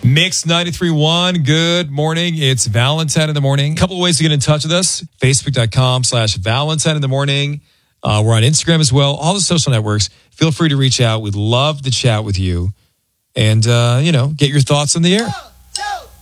Mix 93.1, good morning. It's Valentine in the morning. A couple of ways to get in touch with us. Facebook.com/Valentine in the morning. We're on Instagram as well. All the social networks. Feel free to reach out. We'd love to chat with you and, get your thoughts in the air.